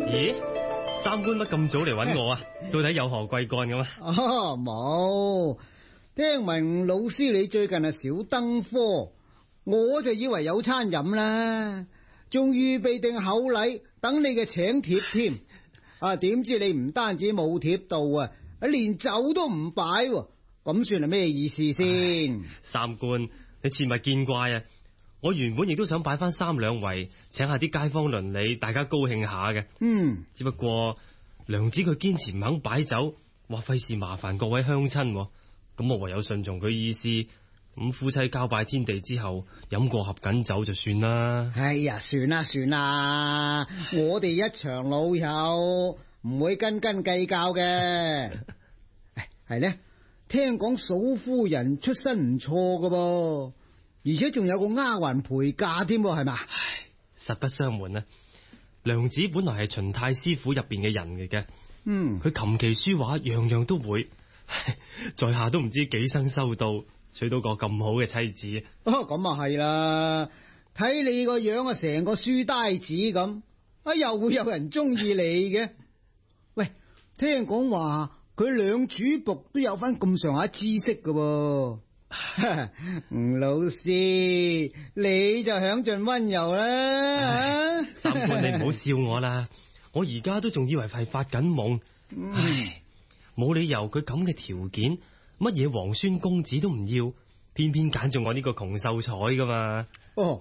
咦，三官乜咁早嚟揾我啊？到底有何貴幹咁啊？ 冇，聽聞老師你最近係少登科，我就以為有餐飲啦，仲預備定厚禮等你嘅請帖添。點知你唔單止冇帖到啊，連酒都唔擺，咁算係咩意思先？ 三官，你切勿見怪啊！我原本亦都想擺翻3兩圍，請下啲街坊鄰里，大家高興下嘅。只不過娘子佢堅持唔肯擺酒，話費事麻煩各位鄉親，咁我唯有順從佢意思。咁夫妻交拜天地之後，飲過合卺酒就算啦。 哎呀，算啦，我哋一場老友唔會斤斤計較嘅。係呢，聽講嫂夫人出身唔錯噶噃，而且仲有個丫鬟陪嫁添，係嘛？ 唉，實不相瞞啊，娘子本來係秦太師府入邊嘅人嚟嘅。佢琴棋書畫樣樣都會，在下都唔知幾生修到娶到個咁好嘅妻子。 咁啊係啦，睇你個樣啊，成個書呆子咁，又會有人中意你嘅？喂，聽講話佢兩主僕都有翻咁上下知識噶喎。吳老師，你就享盡溫柔啦。 三官，你唔好笑我啦，我而家都仲以為係發緊夢。冇理由佢咁嘅條件，乜嘢皇孫公子都唔要，偏偏揀中我呢個窮秀才噶嘛。